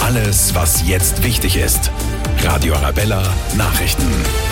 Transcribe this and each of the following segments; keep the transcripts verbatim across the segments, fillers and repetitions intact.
Alles, was jetzt wichtig ist. Radio Arabella Nachrichten.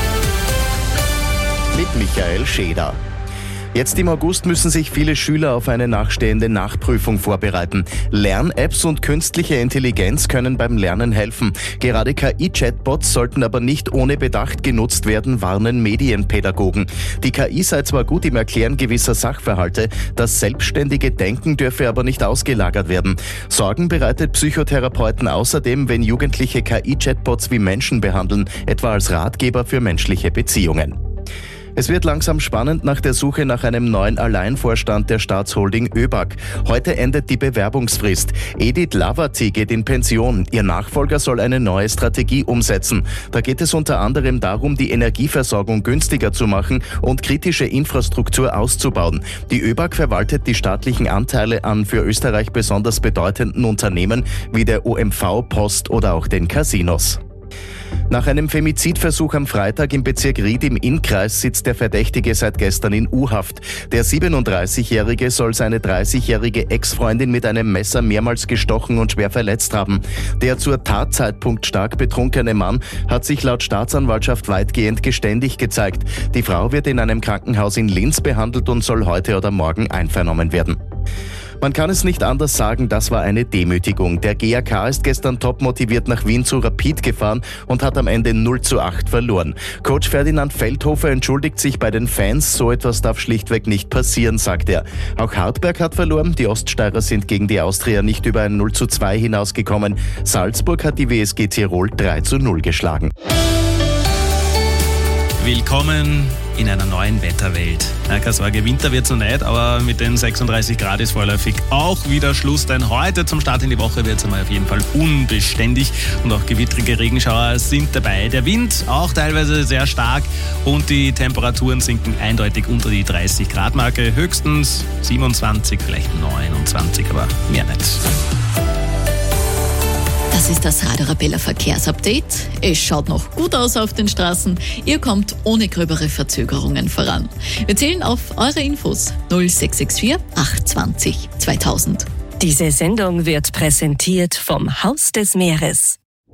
Mit Michael Scheder. Jetzt im August müssen sich viele Schüler auf eine nachstehende Nachprüfung vorbereiten. Lern-Apps und künstliche Intelligenz können beim Lernen helfen. Gerade K I-Chatbots sollten aber nicht ohne Bedacht genutzt werden, warnen Medienpädagogen. Die K I sei zwar gut im Erklären gewisser Sachverhalte, das selbstständige Denken dürfe aber nicht ausgelagert werden. Sorgen bereitet Psychotherapeuten außerdem, wenn Jugendliche K I-Chatbots wie Menschen behandeln, etwa als Ratgeber für menschliche Beziehungen. Es wird langsam spannend nach der Suche nach einem neuen Alleinvorstand der Staatsholding ÖBAG. Heute endet die Bewerbungsfrist. Edith Lavati geht in Pension. Ihr Nachfolger soll eine neue Strategie umsetzen. Da geht es unter anderem darum, die Energieversorgung günstiger zu machen und kritische Infrastruktur auszubauen. Die ÖBAG verwaltet die staatlichen Anteile an für Österreich besonders bedeutenden Unternehmen wie der O M V, Post oder auch den Casinos. Nach einem Femizidversuch am Freitag im Bezirk Ried im Innkreis sitzt der Verdächtige seit gestern in U-Haft. Der siebenunddreißigjährige soll seine dreißigjährige Ex-Freundin mit einem Messer mehrmals gestochen und schwer verletzt haben. Der zur Tatzeitpunkt stark betrunkene Mann hat sich laut Staatsanwaltschaft weitgehend geständig gezeigt. Die Frau wird in einem Krankenhaus in Linz behandelt und soll heute oder morgen einvernommen werden. Man kann es nicht anders sagen, das war eine Demütigung. Der G A K ist gestern top motiviert nach Wien zu Rapid gefahren und hat am Ende null zu acht verloren. Coach Ferdinand Feldhofer entschuldigt sich bei den Fans, so etwas darf schlichtweg nicht passieren, sagt er. Auch Hartberg hat verloren, die Oststeirer sind gegen die Austria nicht über ein null zu zwei hinausgekommen. Salzburg hat die W S G Tirol drei zu null geschlagen. Willkommen in einer neuen Wetterwelt. Ja, keine Sorge, Winter wird es noch nicht, aber mit den sechsunddreißig Grad ist vorläufig auch wieder Schluss, denn heute zum Start in die Woche wird es einmal auf jeden Fall unbeständig und auch gewittrige Regenschauer sind dabei. Der Wind auch teilweise sehr stark und die Temperaturen sinken eindeutig unter die dreißig Grad Marke, höchstens siebenundzwanzig, vielleicht neunundzwanzig, aber mehr nicht. Das ist das Radio Arabella Verkehrsupdate. Es schaut noch gut aus auf den Straßen. Ihr kommt ohne gröbere Verzögerungen voran. Wir zählen auf eure Infos null sechs sechs vier acht zwanzig zweitausend. Diese Sendung wird präsentiert vom Haus des Meeres.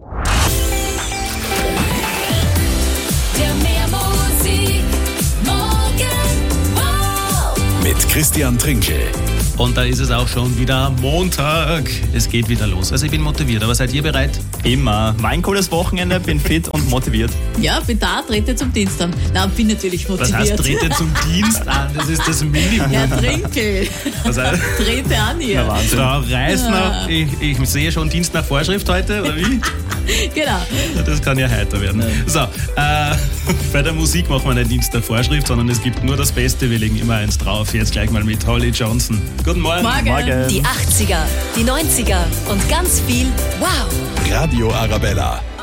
Der Meermusik morgen wow. Mit Christian Trinkel. Und da ist es auch schon wieder Montag. Es geht wieder los. Also ich bin motiviert, aber seid ihr bereit? Immer. Mein cooles Wochenende, bin fit und motiviert. Ja, bin da, trete zum Dienst an. Na, bin natürlich motiviert. Das heißt, trete zum Dienst an, das ist das Minimum. Ja, Trinkel. Das heißt, trete an hier. Na, Wahnsinn. Frau Reisner, ich, ich sehe schon Dienst nach Vorschrift heute, oder wie? Genau. Das kann ja heiter werden. So, äh, bei der Musik machen wir nicht Dienst nach Vorschrift, sondern es gibt nur das Beste. Wir legen immer eins drauf. Jetzt gleich mal mit Holly Johnson. Guten Morgen. Morgen. Morgen. Die achtziger, die neunziger und ganz viel Wow! Radio Arabella.